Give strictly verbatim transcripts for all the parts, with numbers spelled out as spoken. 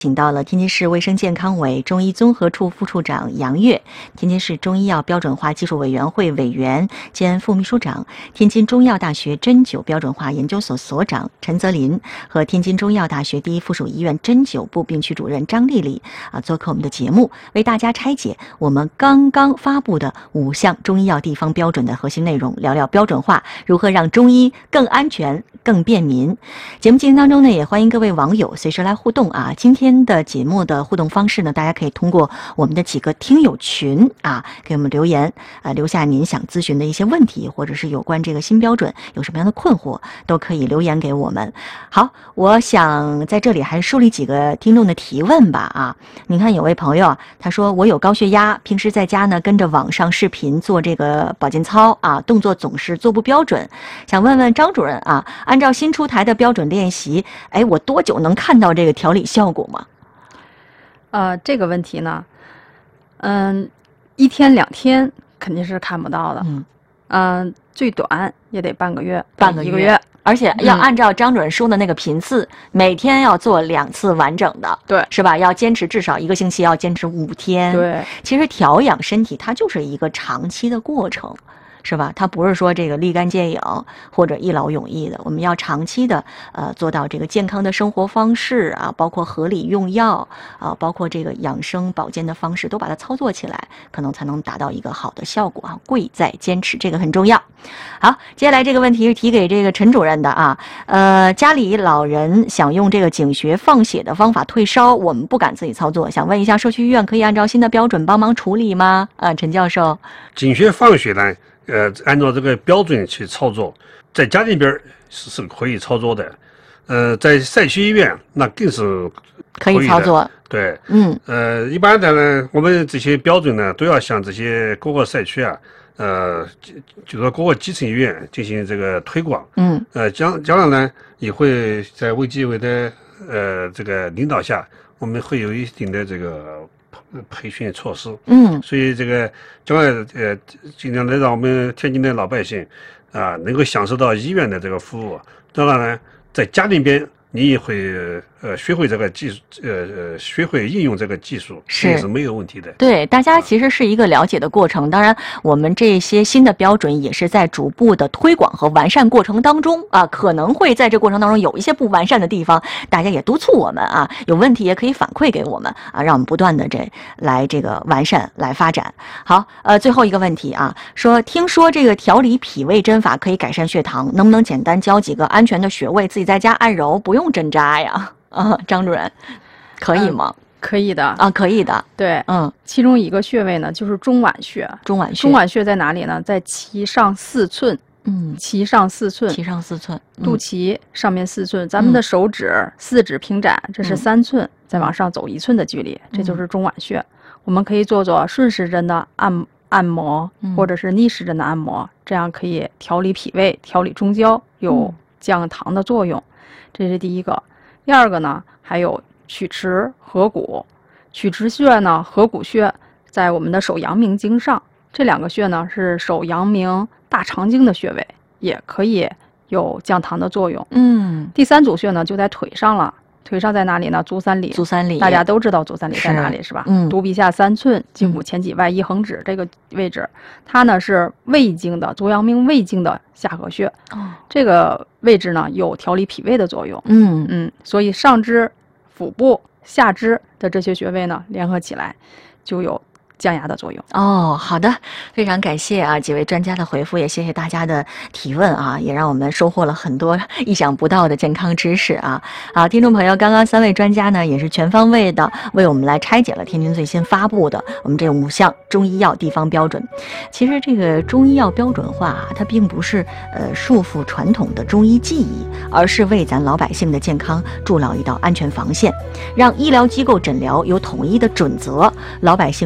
请到了天津市卫生健康委中医综合处副处长杨月，天津市中医药标准化技术委员会委员兼副秘书长，天津中医药大学针灸标准化研究所所长陈泽林和天津中医药大学第一附属医院针灸部病区主任张丽丽啊，做客我们的节目，为大家拆解我们刚刚发布的五项中医药地方标准的核心内容，聊聊标准化如何让中医更安全、更便民。节目进行当中呢，也欢迎各位网友随时来互动啊。今天的节目的互动方式呢，大家可以通过我们的几个听友群啊，给我们留言，呃，留下您想咨询的一些问题，或者是有关这个新标准有什么样的困惑，都可以留言给我们。好，我想在这里还梳理几个听众的提问吧啊。你看有位朋友他说，我有高血压，平时在家呢跟着网上视频做这个保健操啊，动作总是做不标准，想问问张主任啊，按照新出台的标准练习，哎，我多久能看到这个调理效果吗？ 呃，这个问题呢，嗯，一天两天肯定是看不到的，嗯，呃、最短也得半个月， 半个月， 一个月， 而且要按照张主任说的那个频次，嗯、每天要做两次完整的， 对， 是吧？要坚持至少一个星期，要坚持五天， 对。 其实调养身体它就是一个长期的过程。是吧？它不是说这个立竿见影或者一劳永逸的，我们要长期的呃做到这个健康的生活方式啊，包括合理用药啊，包括这个养生保健的方式都把它操作起来，可能才能达到一个好的效果啊。贵在坚持，这个很重要。好，接下来这个问题是提给这个陈主任的啊，呃，家里老人想用这个井穴放血的方法退烧，我们不敢自己操作，想问一下社区医院可以按照新的标准帮忙处理吗？啊，陈教授， 井穴放血呢？呃，按照这个标准去操作，在家里边是是可以操作的，呃，在社区医院那更是可以，可以操作。 对， 嗯， 呃，一般的呢，我们这些标准呢，都要向这些各个社区啊，呃，就说各个基层医院进行这个推广。 嗯， 呃，将将来呢，也会在卫计委的呃这个领导下，我们会有一定的这个培训措施， 嗯， 所以这个将来呃，尽量的让我们天津的老百姓啊，能够享受到医院的这个服务。当然呢，在家里边你也会呃学会这个技术，呃呃学会应用这个技术， 是是没有问题的。 对，大家其实是一个了解的过程。当然，我们这些新的标准也是在逐步的推广和完善过程当中啊，可能会在这过程当中有一些不完善的地方，大家也督促我们啊，有问题也可以反馈给我们啊，让我们不断的这来这个完善来发展。好，呃，最后一个问题啊，说听说这个调理脾胃针法可以改善血糖，能不能简单教几个安全的穴位，自己在家按揉，不用针扎呀？啊，张主任，可以吗？ 嗯、可以的啊，可以的。 对， 嗯， 其中一个穴位呢，就是中脘穴。 中脘穴， 中脘穴在哪里呢？在脐上四寸。 嗯， 脐上四寸， 脐上四寸， 嗯、肚脐上面四寸，咱们的手指、嗯、四指平展，这是三寸，嗯、再往上走一寸的距离，嗯、这就是中脘穴。我们可以做做顺时针的按按摩，嗯、或者是逆时针的按摩，这样可以调理脾胃、调理中焦，有降糖的作用。嗯、这是第一个。第二个呢，还有曲池、合谷。曲池穴呢，合谷穴在我们的手阳明经上，这两个穴呢是手阳明大肠经的穴位，也可以有降糖的作用。 嗯， 第三组穴呢就在腿上了，腿上在哪里呢？足三里。 足三里， 大家都知道足三里在哪里 是, 是吧？ 嗯， 肚皮下三寸，胫骨前几外一横指这个位置，它呢是胃经的足阳明胃经的下颌穴。哦，这个位置呢有调理脾胃的作用。 嗯嗯，所以上肢、腹部、下肢的这些穴位呢联合起来，就有降压的作用。 哦，好的，非常感谢啊几位专家的回复，也谢谢大家的提问啊，也让我们收获了很多意想不到的健康知识啊。好，听众朋友，刚刚三位专家呢也是全方位的为我们来拆解了天津最新发布的我们这五项中医药地方标准。其实这个中医药标准化啊，它并不是呃束缚传统的中医技艺，而是为咱老百姓的健康筑牢一道安全防线，让医疗机构诊疗有统一的准则，老百姓居家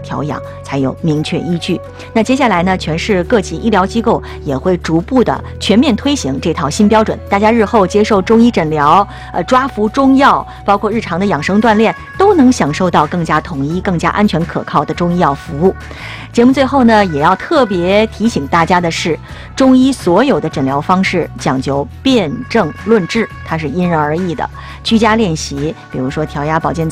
调养才有明确依据。那接下来呢，全市各级医疗机构也会逐步的全面推行这套新标准，大家日后接受中医诊疗，呃，抓服中药，包括日常的养生锻炼，都能享受到更加统一、更加安全可靠的中医药服务。节目最后呢，也要特别提醒大家的是，中医所有的诊疗方式讲究辨证论治，它是因人而异的。居家练习，比如说调压保健